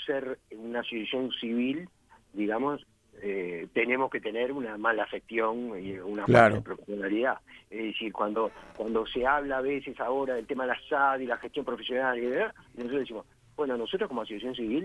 ser una asociación civil, digamos, tenemos que tener una mala gestión y una falta de profesionalidad. Es decir, cuando se habla a veces ahora del tema de la SAD y la gestión profesional, y nosotros decimos, bueno, nosotros como asociación civil